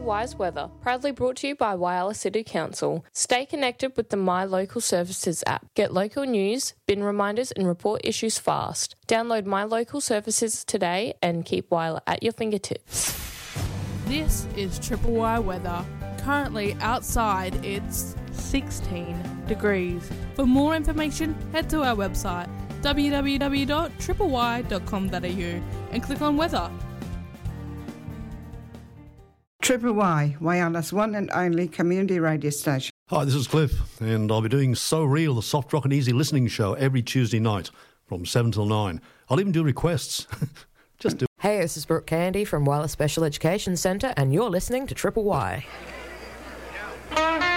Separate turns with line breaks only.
Y's weather, proudly brought to you by Whyalla City Council. Stay connected with the My Local Services app. Get local news, bin reminders and report issues fast. Download My Local Services today and keep Whyalla at your fingertips.
This is Triple Y weather. Currently outside it's 16 degrees. For more information, head to our website www.tripley.com.au and click on weather.
Triple Y, Whyalla's one and only community radio station.
Hi, this is Cliff, and I'll be doing So Real, the soft rock and easy listening show every Tuesday night from 7 till 9. I'll even do requests. Just do.
Hey, this is Brooke Candy from Whyalla Special Education Centre, and you're listening to Triple Y.